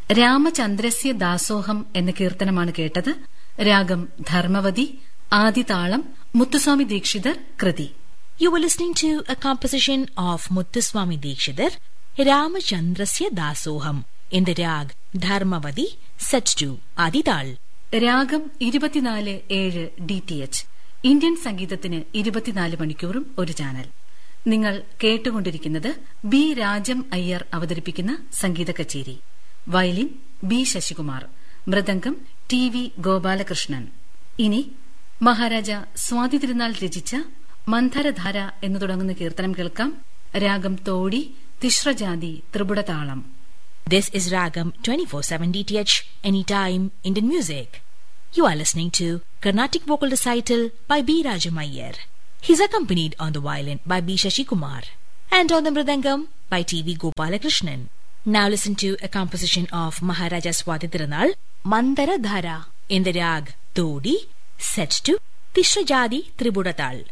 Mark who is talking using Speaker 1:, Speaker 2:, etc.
Speaker 1: രാമചന്ദ്രസ്യ ദാസോഹം എന്ന കീർത്തനമാണ് കേട്ടത്. രാഗം ധർമ്മവതി, ആദിതാളം മുത്തുസ്വാമി ദീക്ഷിതർ കൃതി.
Speaker 2: You were listening to a composition of Muthuswami Dikshidhar, Ramachandrasya Dasoham, in the rag Dharmavadi, set to Adidal.
Speaker 1: രാഗം 24/7 DTH. Indian സംഗീതത്തിന് 24 മണിക്കൂറും ഒരു ചാനൽ. നിങ്ങൾ കേട്ടുകൊണ്ടിരിക്കുന്നത് ബി രാജം അയ്യർ അവതരിപ്പിക്കുന്ന സംഗീത കച്ചേരി. Violin B Sasikumar, mridangam T V Gopalakrishnan. ഇനി മഹാരാജ സ്വാതി തിരുനാൾ രചിച്ച മന്ധരധാര എന്നു തുടങ്ങുന്ന കീർത്തനം കേൾക്കാം. രാഗം Todi, തിശ്രജാതി, ത്രിപുടതാളം.
Speaker 2: This is Ragam 24/7 DTH, anytime Indian music. You are listening to Carnatic Vocal Recital by B. Rajam Iyer. He's accompanied on the violin by B. Shashikumar and on the mridangam by T. V. Gopalakrishnan. Now listen to a composition of Maharaja Swati Tirunal, Mandara Dhara, in the rag Todi, set to Tishrajadi Tribudatal.